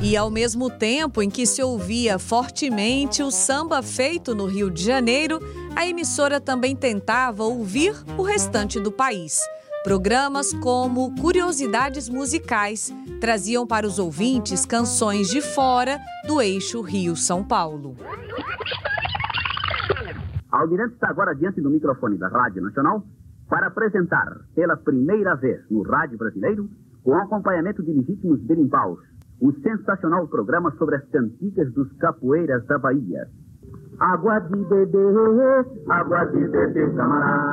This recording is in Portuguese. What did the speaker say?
E ao mesmo tempo em que se ouvia fortemente o samba feito no Rio de Janeiro, a emissora também tentava ouvir o restante do país. Programas como Curiosidades Musicais traziam para os ouvintes canções de fora do eixo Rio-São Paulo. Almirante está agora diante do microfone da Rádio Nacional para apresentar pela primeira vez no rádio brasileiro, com acompanhamento de legítimos berimpaus, o sensacional programa sobre as cantigas dos capoeiras da Bahia. Água de beber, camarada.